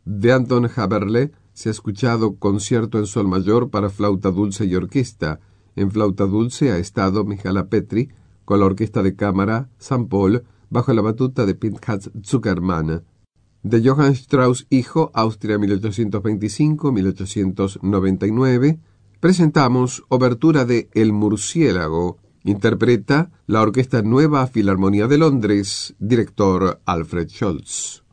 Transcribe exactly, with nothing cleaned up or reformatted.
De Anton Haberle se ha escuchado Concierto en sol mayor para flauta dulce y orquesta. En flauta dulce ha estado Mihala Petri con la orquesta de cámara San Paul bajo la batuta de Pinchas Zuckerman. De Johann Strauss hijo, Austria mil ochocientos veinticinco a mil ochocientos noventa y nueve, presentamos obertura de El murciélago. Interpreta la Orquesta Nueva Filarmonía de Londres, director Alfred Scholz.